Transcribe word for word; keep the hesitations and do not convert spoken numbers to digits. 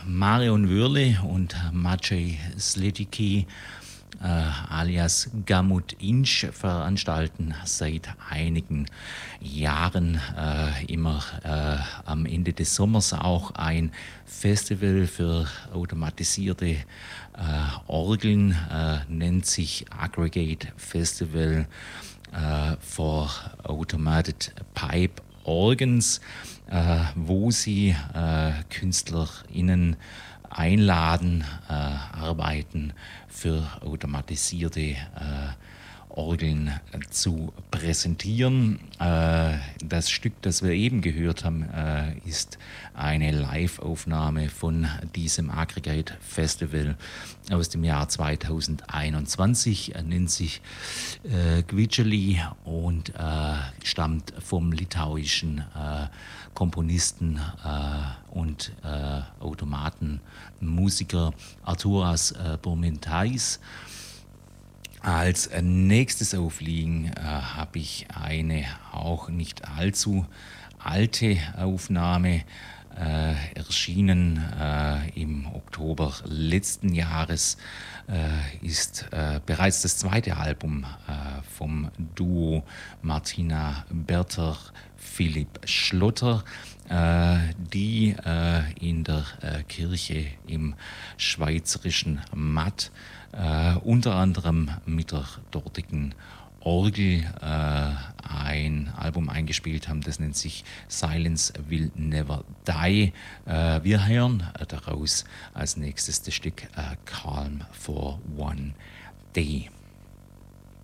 Marion Würle und Maciej Sledicki äh, alias Gamut Inch veranstalten seit einigen Jahren äh, immer äh, am Ende des Sommers auch ein Festival für automatisierte äh, Orgeln, äh, nennt sich Aggregate Festival äh, for Automated Pipe Organs, äh, wo sie äh, KünstlerInnen einladen, äh, Arbeiten für automatisierte äh, Orgeln äh, zu präsentieren. Äh, das Stück, das wir eben gehört haben, äh, ist eine Live-Aufnahme von diesem Aggregate Festival aus dem Jahr zweitausendeinundzwanzig. Er nennt sich äh, Gvidjeli und äh, stammt vom litauischen äh, Komponisten äh, und äh, Automatenmusiker Arturas äh, Burmintais. Als nächstes aufliegen äh, habe ich eine auch nicht allzu alte Aufnahme, äh, erschienen äh, im Oktober letzten Jahres, äh, ist äh, bereits das zweite Album äh, vom Duo Martina Berter, Philipp Schlotter, äh, die äh, in der äh, Kirche im schweizerischen Matt äh, unter anderem mit der dortigen Orgel äh, ein Album eingespielt haben, das nennt sich Silence Will Never Die. Äh, wir hören daraus als nächstes das Stück äh, Calm for One Day.